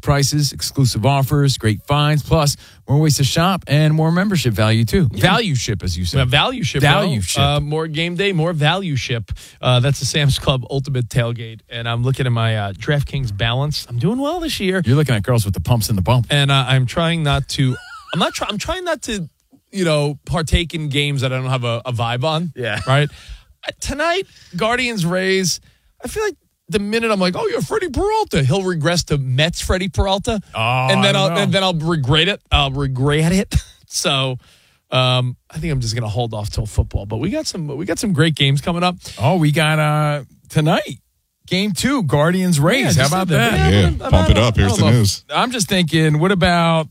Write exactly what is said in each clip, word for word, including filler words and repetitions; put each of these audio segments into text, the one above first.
prices, exclusive offers, great finds, plus more ways to shop and more membership value, too. Yeah. Value ship, as you said. Yeah, value ship. Value bro. ship. Uh, more game day, more value ship. Uh, that's the Sam's Club Ultimate Tailgate. And I'm looking at my uh, DraftKings balance. I'm doing well this year. You're looking at girls with the pumps in the bump. And uh, I'm trying not to, I'm not trying, I'm trying not to, you know, partake in games that I don't have a, a vibe on. Yeah. Right? Tonight, Guardians Rays, I feel like the minute I'm like, oh, you're Freddie Peralta, he'll regress to Mets Freddie Peralta. Oh, and then I I'll don't know. and then I'll regret it. I'll regret it. So um, I think I'm just gonna hold off till football. But we got some we got some great games coming up. Oh, we got uh tonight. Game two, Guardians Rays. Yeah, How just about said that. that? Yeah, Yeah, but I'm- pump I'm- it up. Here's I the don't know. news. I'm just thinking, what about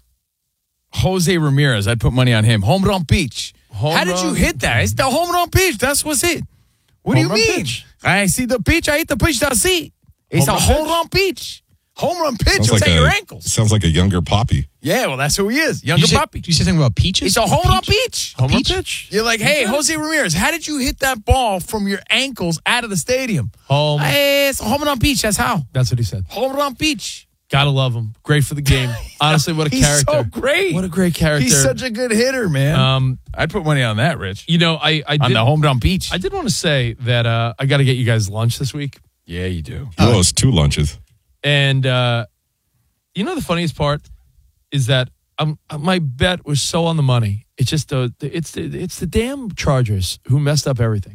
Jose Ramirez? I'd put money on him. Home run pitch. Home How did you run. hit that? It's the home run pitch. That's what's it. What Home do run you mean? pitch. I see the pitch. I hit the pitch. That's it. It's Home a run home pitch. run pitch. Home run pitch. Sounds It's like at a your ankles. sounds like a younger Poppy. Yeah, well, that's who he is. Did Younger you, say, puppy. did you say something about peaches? It's a home run pitch. Home run Peach? pitch. You're like, hey, Jose Ramirez, how did you hit that ball from your ankles out of the stadium? Home. Hey, it's a home run pitch. That's how. That's what he said. Home run pitch. Gotta love him. Great for the game. Honestly, what a He's character. so great. What a great character. He's such a good hitter, man. um, I'd put money on that, Rich. you know, I I On did, the home run pitch. I did want to say that uh, I got to get you guys lunch this week. Yeah, you do. He owe us two lunches. And uh, you know the funniest part is that um, my bet was so on the money. It's just the it's the, it's the damn Chargers who messed up everything.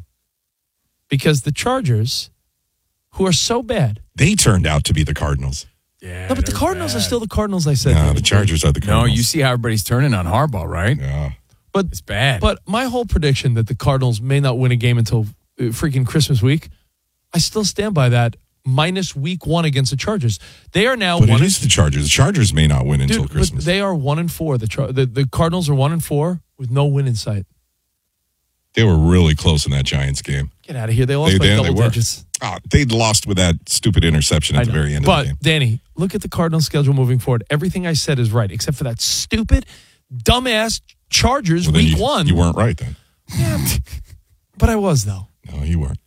Because the Chargers, who are so bad. They turned out to be the Cardinals. Yeah. No, but the they're Cardinals bad. are still the Cardinals. I said. No, the Chargers are the No, Cardinals. you see how everybody's turning on Harbaugh, right? Yeah. But It's bad. But my whole prediction that the Cardinals may not win a game until uh, freaking Christmas week, I still stand by that. Minus week one against the Chargers, they are now But one. it and- is the Chargers. The Chargers may not win until Dude, but Christmas. they are one and four. The, Char- the the Cardinals are one and four with no win in sight. They were really close in that Giants game. Get out of here! They lost They, by they, they double were. digits. Oh, they lost with that stupid interception I at the know. very end but, of the game. Danny, look at the Cardinals' schedule moving forward. Everything I said is right, except for that stupid, dumbass Chargers Well, then week you, one. You weren't right then. Yeah, but I was though. No, you weren't.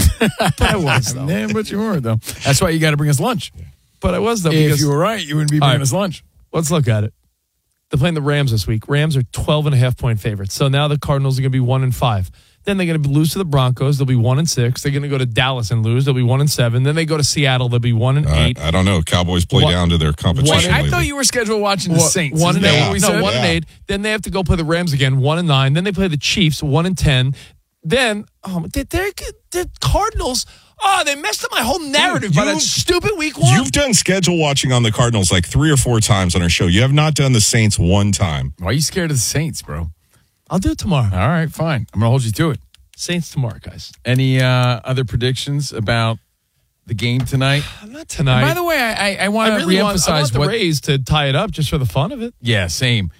But I was though. Yeah, but you weren't, though. That's why you got to bring us lunch. But I was though. If Because you were right, you wouldn't be All bringing right. us lunch. let's look at it. They're playing the Rams this week. Rams are twelve and a half point favorites. So now the Cardinals are going to be one and five. Then they're going to lose to the Broncos. They'll be one and six. They're going to go to Dallas and lose. They'll be one and seven. Then they go to Seattle. They'll be one and Uh, eight. I don't know. Cowboys play One- down to their competition. one- Wait, I lately. thought you were scheduled watching the One- Saints. One and Isn't that eight. what we No, said? one and Yeah. eight. Then they have to go play the Rams again. One and nine. Then they play the Chiefs. One and ten. Then oh, they, they're the Cardinals. Oh, they messed up my whole narrative by you- that stupid week one. You've done schedule watching on the Cardinals like three or four times on our show. You have not done the Saints one time. Why are you scared of the Saints, bro? I'll do it tomorrow. All right, fine. I'm going to hold you to it. Saints tomorrow, guys. Any uh, other predictions about the game tonight? Not tonight. By the way, I, I, I want I to really want, I reemphasize want the what. Rays to tie it up just for the fun of it. Yeah, same.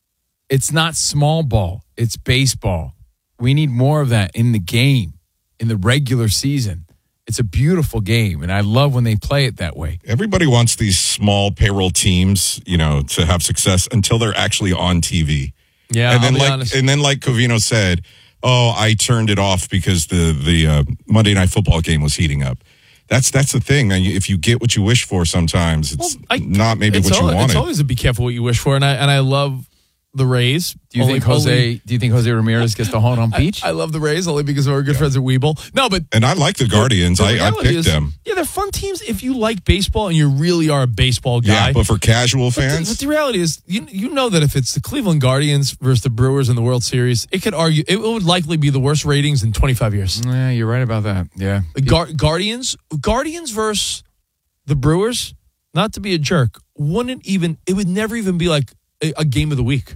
It's not small ball. It's baseball. We need more of that in the game, in the regular season. It's a beautiful game, and I love when they play it that way. Everybody wants these small payroll teams, you know, to have success until they're actually on T V. Yeah, and then I'll be like honest. and then like Covino said, "Oh, I turned it off because the the uh, Monday Night Football game was heating up." That's that's the thing. And if you get what you wish for, sometimes it's Well, I- not maybe it's what al- you wanted. It's always a be careful what you wish for, and I and I love the Rays. Do you Only- think Jose? only- do you think Jose Ramirez gets the hold on Peach? I, I love the Rays only because we're good friends at Weeble. No, but and I like the Guardians. the I, I reality picked is- them. Yeah, they're fun teams if you like baseball and you really are a baseball guy. Yeah, but for casual But the, fans, but the reality is, you you know that if it's the Cleveland Guardians versus the Brewers in the World Series, it could argue it would likely be the worst ratings in twenty-five years. Yeah, you're right about that. Yeah. The Gar- Guardians, Guardians versus the Brewers. Not to be a jerk, wouldn't even it would never even be like a, a game of the week.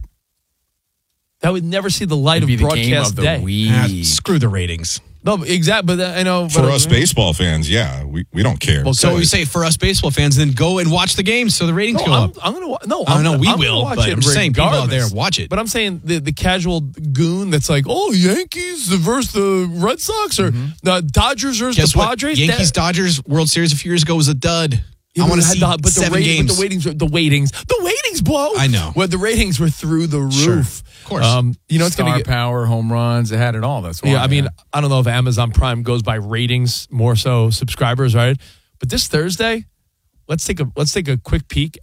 That would never see the light It'd be of the broadcast game of the day. week. Ah, screw the ratings. No, exactly. But I know for but, us baseball fans, yeah, we, we don't care. Well, So we say for us baseball fans, then go and watch the game so the ratings No, go I'm, up. I'm gonna wa- no. I don't know, I'm, we I'm gonna will, watch but it I'm just saying people out there regardless. watch it. But I'm saying the, the casual goon that's like, oh, Yankees versus the Red Sox or the Dodgers versus Guess the what? Padres. Yankees That- Dodgers World Series a few years ago was a dud. Yeah, I want to but see the- but the seven rate- games. But the ratings, the ratings, the ratings blow. I know. Well, the ratings were through the roof. Sure. Of course. Um, you know, it's Star going to get. power, home runs. It had it all. That's why. Yeah, I mean, I don't know if Amazon Prime goes by ratings more so subscribers, right? But this Thursday, let's take a let's take a quick peek